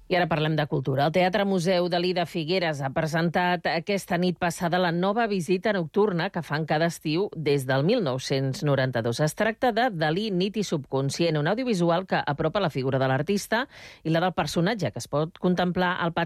I ara parlem de cultura. El Teatre Museu Dalí de Figueres ha presentat aquesta nit passada la nova visita nocturna que fan cada estiu des del 1992. Es tracta de Dalí, nit i subconscient, un audiovisual que apropa la figura de l'artista i la del personatge, que es pot contemplar al pati